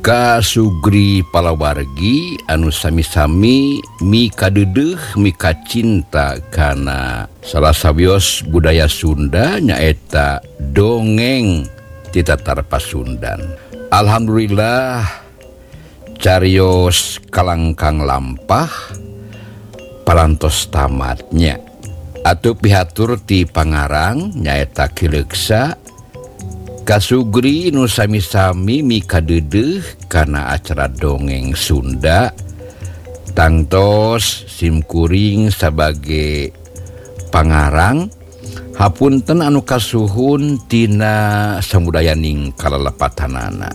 Sugri palawargi anu sami-sami mika dedeuh mika cinta kana salah sawios budaya Sunda nyaeta dongeng ti tatar Pasundan. Alhamdulillah carios kalangkang lampah parantos tamatnya. Atuh pihatur ti Pangarang nyaeta Kileuksa Kasugri nu sami-sami mika dedeuh kana acara dongeng Sunda tangtos simkuring sebagai Pangarang hapunten anu kasuhun tina samudayaning kalalepatanana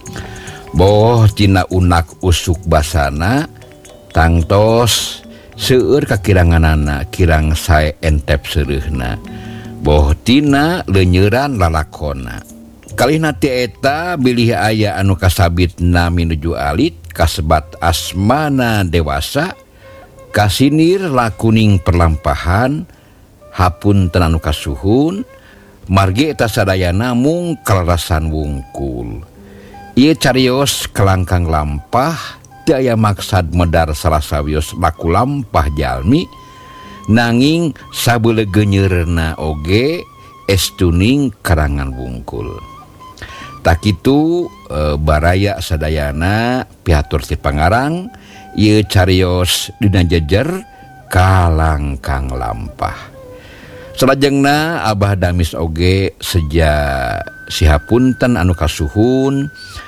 boh tina unak usuk basana tangtos seueur kakiranganana kirang sae entep seureuna boh tina leunyeran lalakonna. Kalihna ti eta bilih aya anu kasabitna minuju alit kasebat asmana dewasa kasinir lakuning perlampahan hapunten anu kasuhun margi eta sadayana mung kalarasan wungkul. Ieu carios kelangkang lampah teu aya maksad medar salah sawios laku lampah jalmi nanging sabeule geunyeurna oge estuning karangan wungkul. Tak kitu baraya sadayana pihatur ti Pangarang ieu carios dina jejer kalangkang lampah. Salajengna Abah Damis oge seja sihapunten anu kasuhun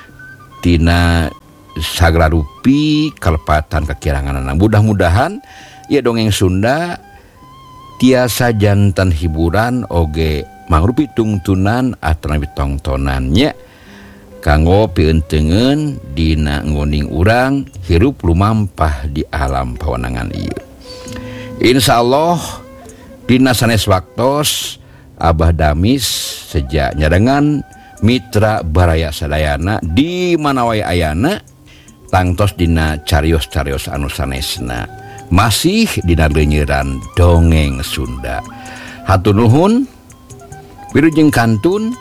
tina saglarupi kalepatan kakiranganana. Mudah-mudahan ieu dongeng Sunda tiasa janten hiburan oge mangrupi tungtunan atanapi tongtonannya kanggo pieunteugeun dina ngoning urang hirup lumampah di alam pawenangan ieu. Insyaallah dina sanes waktos Abah Damis sejak nyarengan mitra baraya sadayana di mana wae ayana tangtos dina carios-carios anu sanesna masih dina leunyeran dongeng Sunda. Hatur nuhun wilujeng kantun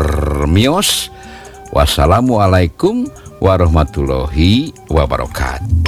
permios. Wassalamualaikum warahmatullahi wabarakatuh.